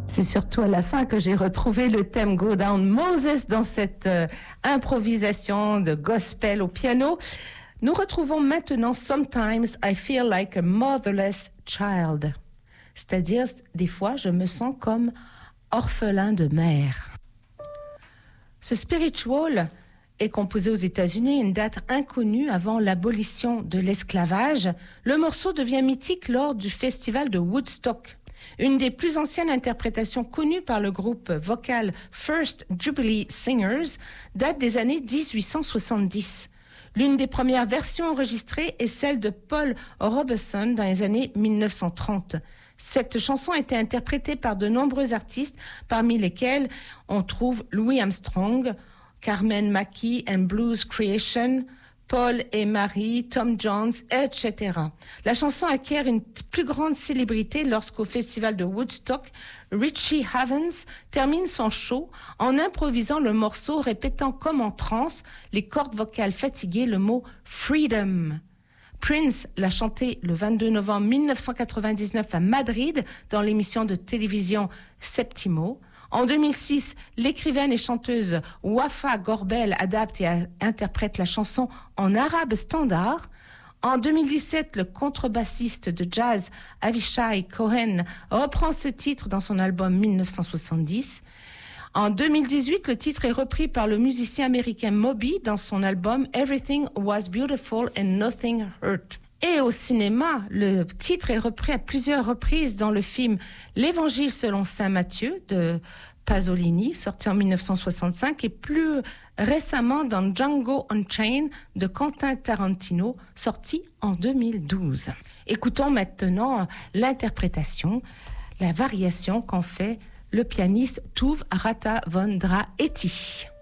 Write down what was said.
C'est surtout à la fin que j'ai retrouvé le thème Go Down Moses dans cette improvisation de gospel au piano. Nous retrouvons maintenant Sometimes I Feel Like a Motherless Child. C'est-à-dire, des fois, je me sens comme orphelin de mère. Ce spiritual est composé aux États-Unis à une date inconnue avant l'abolition de l'esclavage. Le morceau devient mythique lors du festival de Woodstock. Une des plus anciennes interprétations connues par le groupe vocal First Jubilee Singers date des années 1870. L'une des premières versions enregistrées est celle de Paul Robeson dans les années 1930. Cette chanson a été interprétée par de nombreux artistes, parmi lesquels on trouve Louis Armstrong, Carmen Mackey and Blues Creation, Paul et Marie, Tom Jones, etc. La chanson acquiert une plus grande célébrité lorsqu'au festival de Woodstock, Richie Havens termine son show en improvisant le morceau, répétant comme en transe, les cordes vocales fatiguées, le mot « freedom ». Prince l'a chanté le 22 novembre 1999 à Madrid dans l'émission de télévision Septimo. En 2006, l'écrivaine et chanteuse Wafa Gorbel adapte et interprète la chanson en arabe standard. En 2017, le contrebassiste de jazz Avishai Cohen reprend ce titre dans son album 1970. En 2018, le titre est repris par le musicien américain Moby dans son album Everything Was Beautiful and Nothing Hurt. Et au cinéma, le titre est repris à plusieurs reprises dans le film L'Évangile selon saint Matthieu de Pasolini, sorti en 1965, et plus récemment dans Django Unchained de Quentin Tarantino, sorti en 2012. Écoutons maintenant l'interprétation, la variation qu'en fait le pianiste Tuv Rata von Dra Eti.